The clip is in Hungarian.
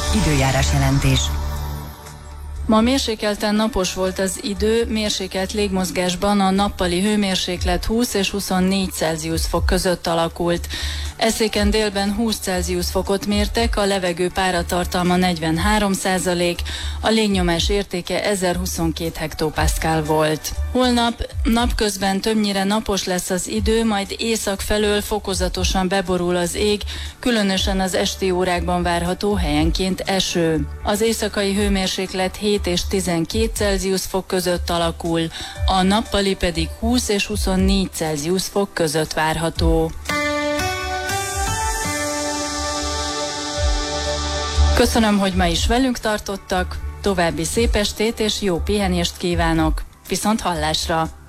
Időjárás jelentés. Ma mérsékelten napos volt az idő, mérsékelt légmozgásban a nappali hőmérséklet 20 és 24 Celsius fok között alakult. Eszéken délben 20 Celsius fokot mértek, a levegő páratartalma 43%, a légnyomás értéke 1022 hektopaszkál volt. Holnap napközben többnyire napos lesz az idő, majd észak felől fokozatosan beborul az ég, különösen az esti órákban várható helyenként eső. Az éjszakai hőmérséklet 7 és 12 Celsius fok között alakul, a nappali pedig 20 és 24 Celsius fok között várható. Köszönöm, hogy ma is velünk tartottak, további szép estét és jó pihenést kívánok. Viszont hallásra!